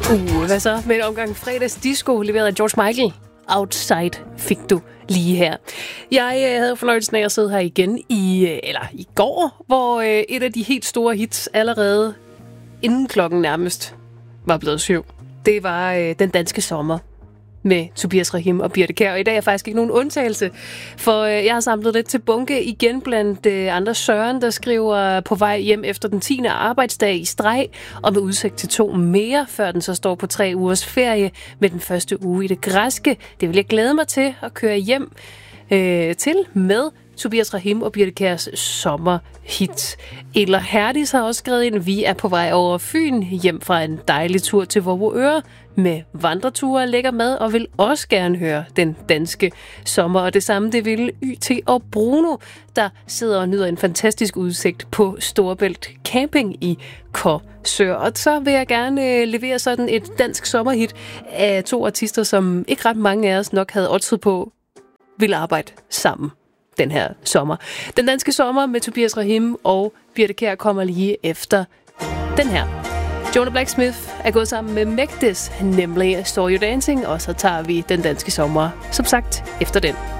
Hvad så med en omgang fredags disco leveret af George Michael? Outside fik du lige her. Jeg havde fornøjelsen af at sidde her igen i går, hvor et af de helt store hits allerede inden klokken nærmest var blevet 7. Det var Den Danske Sommer med Tobias Rahim og Birthe Kjær. Og i dag er faktisk ikke nogen undtagelse, for jeg har samlet lidt til bunke igen blandt andre. Søren, der skriver på vej hjem efter den 10. arbejdsdag i streg, og med udsigt til 2 mere, før den så står på 3 ugers ferie med den første uge i det græske. Det vil jeg glæde mig til at køre hjem til med Tobias Rahim og Birthe Kjærs sommerhit. Eller Herdis har også skrevet ind, vi er på vej over Fyn, hjem fra en dejlig tur til Vorupør med vandreture, lækker mad og vil også gerne høre Den Danske Sommer. Og det samme, det vil YT og Bruno, der sidder og nyder en fantastisk udsigt på Storebælt Camping i Korsør. Og så vil jeg gerne levere sådan et dansk sommerhit af 2 artister, som ikke ret mange af os nok havde oddset på ville arbejde sammen den her sommer. Den Danske Sommer med Tobias Rahim og Birthe Kjær kommer lige efter den her. Jonah Blacksmith er gået sammen med Megdes, nemlig Saw You Dancing, og så tager vi Den Danske Sommer, som sagt, efter den.